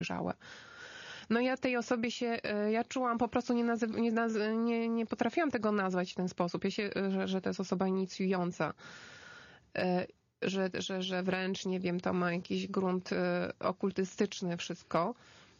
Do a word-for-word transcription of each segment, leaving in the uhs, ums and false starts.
dojrzałe. No ja tej osobie się, ja czułam po prostu, nie, nazyw, nie, nie, nie potrafiłam tego nazwać w ten sposób, ja się, że, że to jest osoba inicjująca, że, że, że wręcz, nie wiem, to ma jakiś grunt okultystyczny wszystko.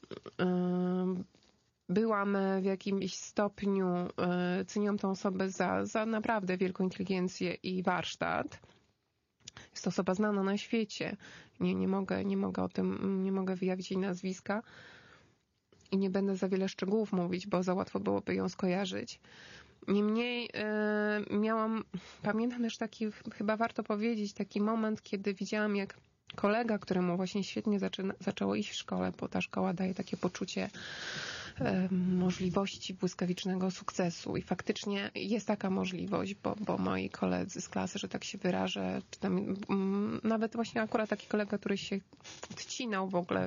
Byłam w jakimś stopniu, ceniłam tą osobę za, za naprawdę wielką inteligencję i warsztat. Jest to osoba znana na świecie. Nie, nie mogę, nie mogę o tym, nie mogę wyjawić jej nazwiska. I nie będę za wiele szczegółów mówić, bo za łatwo byłoby ją skojarzyć. Niemniej yy, miałam, pamiętam też taki, chyba warto powiedzieć, taki moment, kiedy widziałam, jak kolega, któremu właśnie świetnie zaczyna, zaczęło iść w szkole, bo ta szkoła daje takie poczucie e, możliwości błyskawicznego sukcesu i faktycznie jest taka możliwość, bo, bo moi koledzy z klasy, że tak się wyrażę, czy tam, m, nawet właśnie akurat taki kolega, który się odcinał w ogóle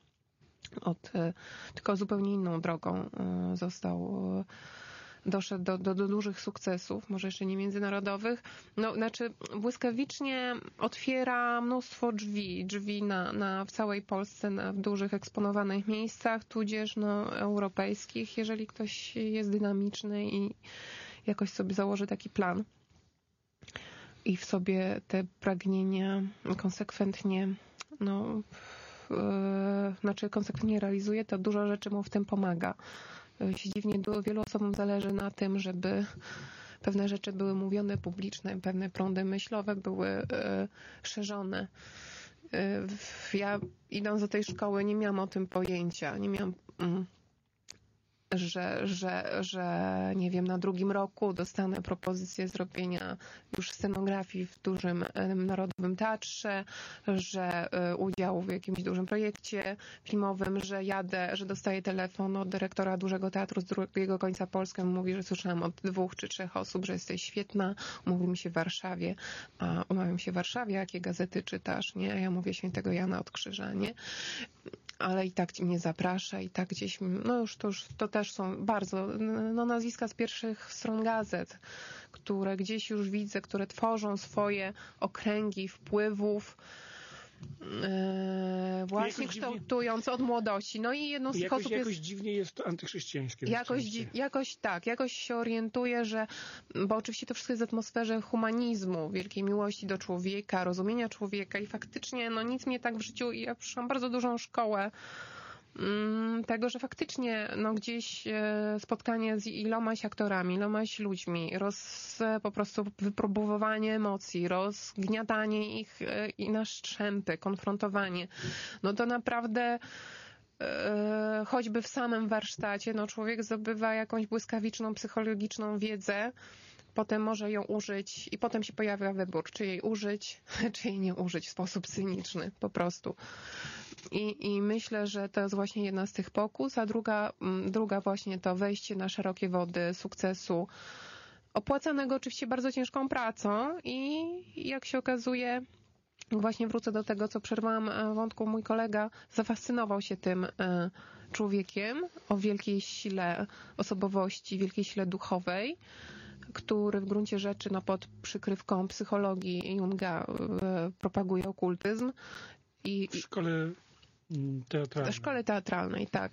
od, e, tylko zupełnie inną drogą e, został e, doszedł do, do, do dużych sukcesów, może jeszcze nie międzynarodowych. No, znaczy błyskawicznie otwiera mnóstwo drzwi, drzwi na, na w całej Polsce, na, w dużych eksponowanych miejscach, tudzież no, europejskich, jeżeli ktoś jest dynamiczny i jakoś sobie założy taki plan i w sobie te pragnienia konsekwentnie no, yy, znaczy konsekwentnie realizuje, to dużo rzeczy mu w tym pomaga. Się dziwnie, wielu osobom zależy na tym, żeby pewne rzeczy były mówione publiczne, pewne prądy myślowe były y, szerzone. Y, ja idąc do tej szkoły nie miałam o tym pojęcia, nie miałam, mm, że, że, że nie wiem, na drugim roku dostanę propozycję zrobienia już scenografii w dużym Narodowym Teatrze, że udział w jakimś dużym projekcie filmowym, że jadę, że dostaję telefon od dyrektora dużego teatru z drugiego końca Polski. On mówi, że słyszałam od dwóch czy trzech osób, że jesteś świetna, umówi mi się w Warszawie, a umawiam się w Warszawie, jakie gazety czytasz, nie? A ja mówię Świętego Jana od Krzyża, nie? Ale i tak mnie zaprasza i tak gdzieś, no już to, już to też są bardzo, no nazwiska z pierwszych stron gazet, które gdzieś już widzę, które tworzą swoje okręgi wpływów, Yy, właśnie kształtując dziwnie, od młodości. No i jedną z tych jakoś, osób jakoś jest... dziwnie jest to antychrześcijańskie. Jakoś, jakoś tak, jakoś się orientuję, że, bo oczywiście to wszystko jest w atmosferze humanizmu, wielkiej miłości do człowieka, rozumienia człowieka i faktycznie, no nic mnie tak w życiu, ja przyszłam bardzo dużą szkołę tego, że faktycznie no gdzieś spotkanie z ilomaś aktorami, ilomaś ludźmi, roz, po prostu wypróbowanie emocji, rozgniatanie ich i na strzępy, konfrontowanie, no to naprawdę choćby w samym warsztacie, no człowiek zdobywa jakąś błyskawiczną, psychologiczną wiedzę, potem może ją użyć i potem się pojawia wybór, czy jej użyć, czy jej nie użyć w sposób cyniczny, po prostu. I, i myślę, że to jest właśnie jedna z tych pokus, a druga, druga właśnie to wejście na szerokie wody sukcesu, opłacanego oczywiście bardzo ciężką pracą i jak się okazuje, właśnie wrócę do tego, co przerwałam wątku, mój kolega zafascynował się tym człowiekiem o wielkiej sile osobowości, wielkiej sile duchowej, który w gruncie rzeczy no, pod przykrywką psychologii Junga propaguje okultyzm. I, w szkole teatralnej. W szkole teatralnej, tak.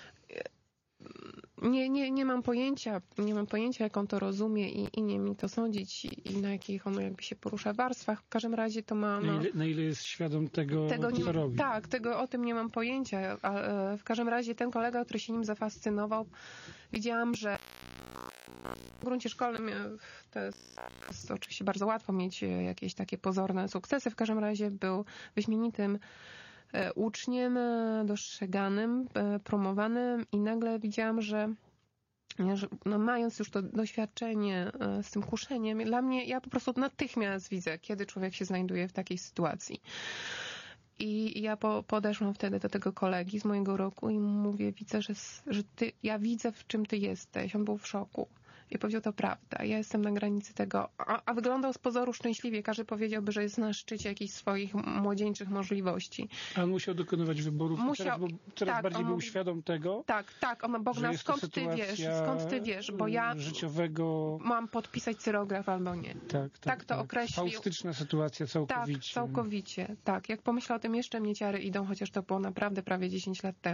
Nie, nie, nie mam pojęcia, nie mam pojęcia, jak on to rozumie i, i nie mi to sądzić i, i na jakich on jakby się porusza warstwach. W każdym razie to ma... No, na, ile, na ile jest świadom tego, tego nie, co robi. Tak, tego, o tym nie mam pojęcia. A, w każdym razie ten kolega, który się nim zafascynował, widziałam, że w gruncie szkolnym to jest, to jest oczywiście bardzo łatwo mieć jakieś takie pozorne sukcesy. W każdym razie był wyśmienitym uczniem, dostrzeganym, promowanym i nagle widziałam, że, że no mając już to doświadczenie z tym kuszeniem, dla mnie, ja po prostu natychmiast widzę, kiedy człowiek się znajduje w takiej sytuacji. I ja po, podeszłam wtedy do tego kolegi z mojego roku i mówię, widzę, że, że ty, ja widzę, w czym ty jesteś. On był w szoku. I powiedział, to prawda, ja jestem na granicy tego, a, a wyglądał z pozoru szczęśliwie, każdy powiedziałby, że jest na szczycie jakichś swoich młodzieńczych możliwości. A on musiał dokonywać wyborów Musiał, teraz, bo coraz tak, bardziej on był mówi, świadom tego, tak, tak, on Bogdan, że skąd ty wiesz, skąd ty wiesz, bo ja życiowego... mam podpisać cyrograf albo nie. Tak, tak, tak to tak. określił. Faustyczna sytuacja całkowicie. Tak, całkowicie, tak. Jak pomyślał o tym, jeszcze mnie ciary idą, chociaż to było naprawdę prawie dziesięć lat temu.